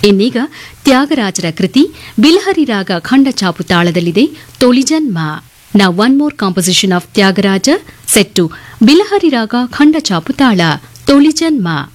ಇನ್ನೀಗ ತ್ಯಾಗರಾಜರ ಕೃತಿ ಬಿಲಹರಿ ರಾಗ ಖಂಡಚಾಪು ತಾಳದಲ್ಲಿದೆ ತೊಳಿಜನ್ಮ. Now one more composition of Tyagaraja set to Bilahari Raga Khanda Chaputala Tolijanma.